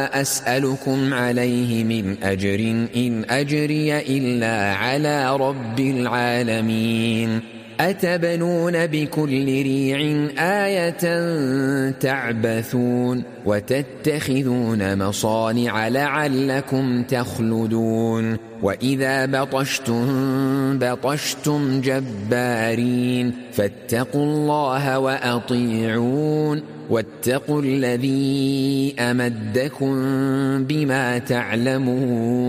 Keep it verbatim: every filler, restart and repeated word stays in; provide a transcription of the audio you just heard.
أسألكم عليه من أجر إن أجري إلا على رب العالمين أتبنون بكل ريع آية تعبثون وتتخذون مصانع لعلكم تخلدون وإذا بطشتم بطشتم جبارين فاتقوا الله وأطيعون واتقوا الذي أمدكم بما تعلمون